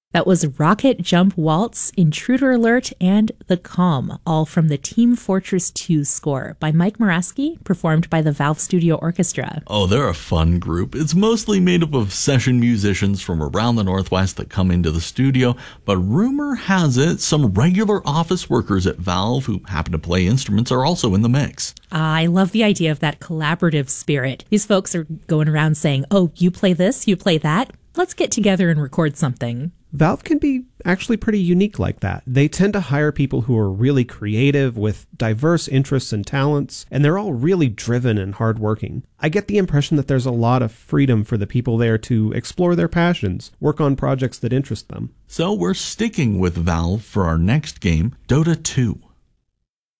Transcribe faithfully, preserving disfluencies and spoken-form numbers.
That was Rocket Jump Waltz, Intruder Alert, and The Calm, all from the Team Fortress two score by Mike Moraski, performed by the Valve Studio Orchestra. Oh, they're a fun group. It's mostly made up of session musicians from around the Northwest that come into the studio, but rumor has it some regular office workers at Valve who happen to play instruments are also in the mix. I love the idea of that collaborative spirit. These folks are going around saying, oh, you play this, you play that. Let's get together and record something. Valve can be actually pretty unique like that. They tend to hire people who are really creative with diverse interests and talents, and they're all really driven and hardworking. I get the impression that there's a lot of freedom for the people there to explore their passions, work on projects that interest them. So we're sticking with Valve for our next game, Dota two.